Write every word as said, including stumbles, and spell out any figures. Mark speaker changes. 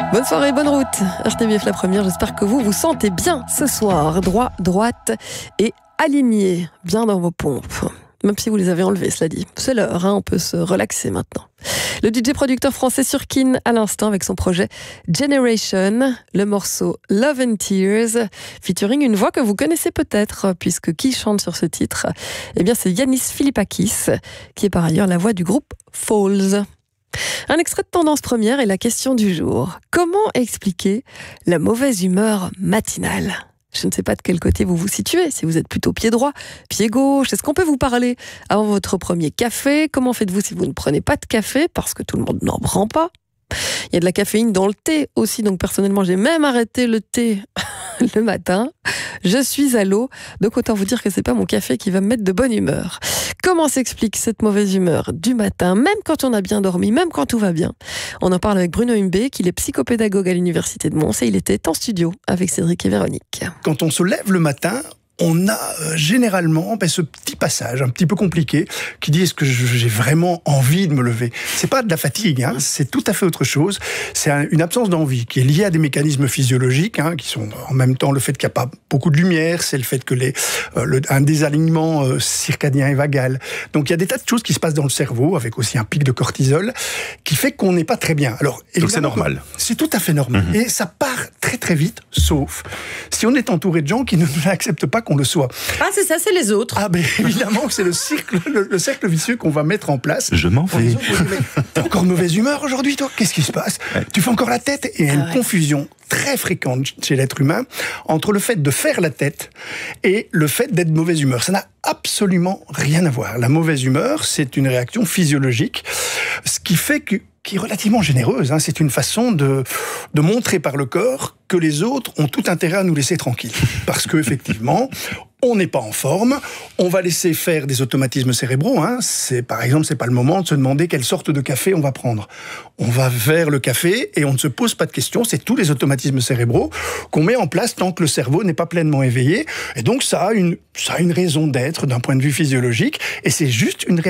Speaker 1: Bonne soirée, bonne route. R T B F la première, j'espère que vous vous sentez bien ce soir. Droit, droite et aligné, bien dans vos pompes. Même si vous les avez enlevés, cela dit. C'est l'heure, hein, on peut se relaxer maintenant. Le D J producteur français Surkin à l'instant avec son projet Generation, le morceau Love and Tears, featuring une voix que vous connaissez peut-être, puisque qui chante sur ce titre ? Eh bien, c'est Yanis Philippakis, qui est par ailleurs la voix du groupe Falls. Un extrait de Tendance Première et la question du jour. Comment expliquer la mauvaise humeur matinale ? Je ne sais pas de quel côté vous vous situez, si vous êtes plutôt pied droit, pied gauche. Est-ce qu'on peut vous parler avant votre premier café ? Comment faites-vous si vous ne prenez pas de café ? Parce que tout le monde n'en prend pas. Il y a de la caféine dans le thé aussi, donc personnellement j'ai même arrêté le thé le matin. Je suis à l'eau, donc autant vous dire que c'est pas mon café qui va me mettre de bonne humeur. Comment s'explique cette mauvaise humeur du matin, même quand on a bien dormi, même quand tout va bien ? On en parle avec Bruno Humbé, qui est psychopédagogue à l'Université de Mons, et il était en studio avec Cédric et Véronique.
Speaker 2: Quand on se lève le matin, on a euh, généralement ben, ce petit passage un petit peu compliqué qui dit est-ce que j'ai vraiment envie de me lever ? C'est pas de la fatigue, hein, c'est tout à fait autre chose. C'est un, une absence d'envie qui est liée à des mécanismes physiologiques, hein, qui sont en même temps le fait qu'il n'y a pas beaucoup de lumière, c'est le fait que les euh, le, un désalignement euh, circadien et vagal. Donc il y a des tas de choses qui se passent dans le cerveau, avec aussi un pic de cortisol, qui fait qu'on n'est pas très bien. Alors
Speaker 3: donc c'est normal.
Speaker 2: C'est tout à fait normal. Mmh. Et ça part très très vite, sauf si on est entouré de gens qui ne l'acceptent pas qu'on le soit.
Speaker 4: Ah, c'est ça, c'est les autres.
Speaker 2: Ah, ben évidemment, c'est le, cercle, le, le cercle vicieux qu'on va mettre en place.
Speaker 3: Je m'en vais.
Speaker 2: T'as encore de mauvaise humeur aujourd'hui, toi ? Qu'est-ce qui se passe ? ouais. Tu fais encore la tête ? Et il y a une ah ouais. confusion très fréquente chez l'être humain entre le fait de faire la tête et le fait d'être de mauvaise humeur. Ça n'a absolument rien à voir. La mauvaise humeur, c'est une réaction physiologique, ce qui fait que qui est relativement généreuse. Hein. C'est une façon de, de montrer par le corps que les autres ont tout intérêt à nous laisser tranquilles. Parce qu'effectivement, on n'est pas en forme, on va laisser faire des automatismes cérébraux. Hein. C'est, par exemple, c'est pas le moment de se demander quelle sorte de café on va prendre. On va vers le café et on ne se pose pas de questions. C'est tous les automatismes cérébraux qu'on met en place tant que le cerveau n'est pas pleinement éveillé. Et donc, ça a une, ça a une raison d'être d'un point de vue physiologique. Et c'est juste une réaction